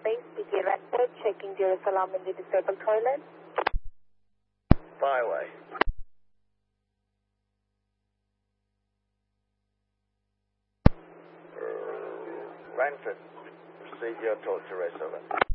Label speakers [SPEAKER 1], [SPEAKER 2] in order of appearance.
[SPEAKER 1] base, BT Rented, checking Jerusalem in the disabled toilet.
[SPEAKER 2] Byway. Rented. Receive your talk to Jerusalem.